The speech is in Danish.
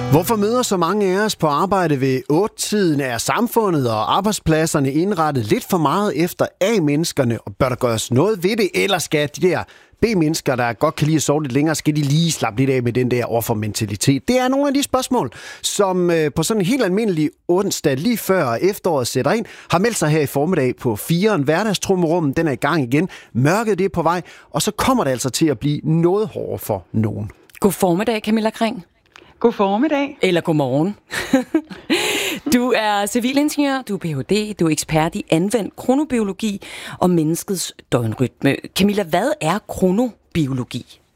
Hvorfor møder så mange af os på arbejde ved 8-tiden? Er samfundet og arbejdspladserne indrettet lidt for meget efter A-menneskerne, og bør der gøres noget ved det, eller skal de der B-mennesker, der godt kan lide at sove lidt længere, skal de lige slappe lidt af med den der offermentalitet? Det er nogle af de spørgsmål, som på sådan en helt almindelig onsdag lige før efteråret sætter ind, har meldt sig her i formiddag på 4'eren. Hverdagstrummerummen, den er i gang igen. Mørket det er på vej, og så kommer det altså til at blive noget hårdere for nogen. God formiddag, Camilla Kring. God formiddag. Eller god morgen. Du er civilingeniør, du er Ph.D., du er ekspert i anvendt kronobiologi og menneskets døgnrytme. Camilla, hvad er kronobiologi?